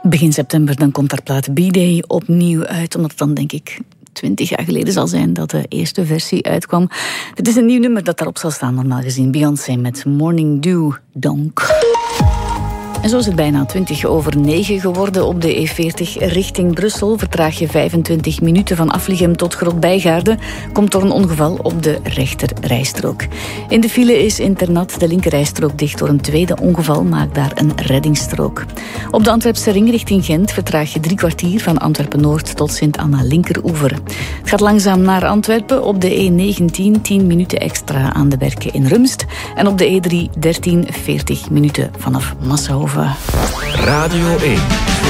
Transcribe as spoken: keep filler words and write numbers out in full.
Begin september dan komt haar plaat B-Day opnieuw uit, omdat het dan denk ik twintig jaar geleden zal zijn dat de eerste versie uitkwam. Dit is een nieuw nummer dat daarop zal staan, normaal gezien. Beyoncé met Morning Dew Donk. En zo is het bijna twintig over negen geworden op de E veertig richting Brussel. Vertraag je vijfentwintig minuten van Aflichem tot Groot-Bijgaarden. Komt door een ongeval op de rechter rijstrook. In de file is internat de linkerrijstrook dicht door een tweede ongeval. Maakt daar een reddingsstrook. Op de Antwerpse ring richting Gent vertraag je drie kwartier van Antwerpen-Noord tot Sint-Anna-Linkeroever. Het gaat langzaam naar Antwerpen. Op de E negentien tien minuten extra aan de Berken in Rumst. En op de E drie dertien veertig minuten vanaf Massenhoven. Radio één.